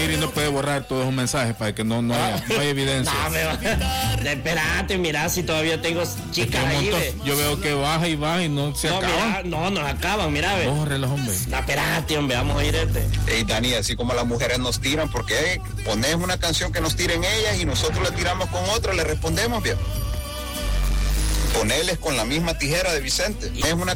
ir y no puede borrar todos los mensajes para que no haya evidencia. No, espérate, mira, si todavía tengo chicas ahí, ve. Yo veo que baja y no se acaban. Mira, no acaban, mira, ve. Bórrelos, hombre. No, espérate, hombre, vamos a ir Hey, Dani, así como las mujeres nos tiran, porque pones una canción que nos tiren ellas y nosotros le tiramos con otra, le respondemos, bien. Ponerles con la misma tijera de Vicente. Es una